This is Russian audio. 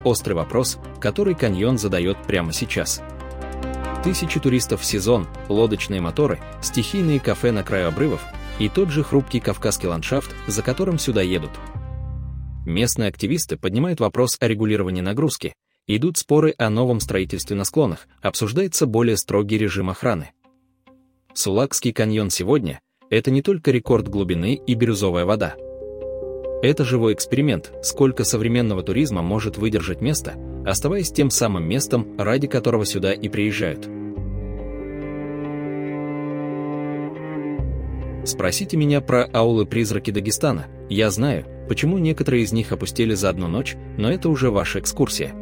острый вопрос, который каньон задает прямо сейчас. Тысячи туристов в сезон, лодочные моторы, стихийные кафе на краю обрывов и тот же хрупкий кавказский ландшафт, за которым сюда едут. Местные активисты поднимают вопрос о регулировании нагрузки, идут споры о новом строительстве на склонах, обсуждается более строгий режим охраны. Сулакский каньон сегодня – это не только рекорд глубины и бирюзовая вода. Это живой эксперимент, сколько современного туризма может выдержать место, оставаясь тем самым местом, ради которого сюда и приезжают. Спросите меня про аулы-призраки Дагестана. Я знаю, почему некоторые из них опустели за одну ночь, но это уже ваша экскурсия.